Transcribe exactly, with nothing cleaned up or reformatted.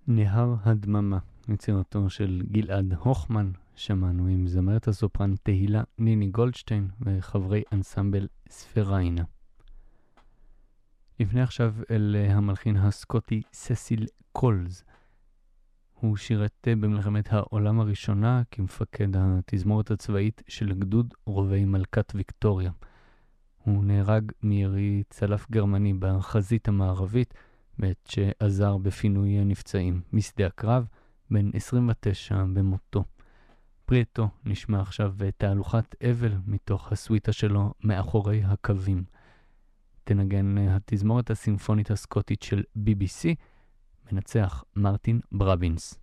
נהר הדממה, יצירתו של גלעד הוכמן, שמענו עם זמרת הסופרן תהילה ניני גולדשטיין וחברי אנסמבל ספריינה. לפני עכשיו אל המלחין הסקוטי ססיל קולס. הוא שירת במלחמת העולם הראשונה כמפקד התזמורת הצבאית של גדוד רובי מלכת ויקטוריה. הוא נהרג מירי צלף גרמני בחזית המערבית, בעת שעזר בפינוי הנפצעים משדה הקרב, בן עשרים ותשע במותו. פריטו נשמע עכשיו תהלוכת אבל מתוך הסוויטה שלו מאחורי הקווים. תנגן התזמורת הסימפונית הסקוטית של בי בי סי, מנצח מרטין ברבינס.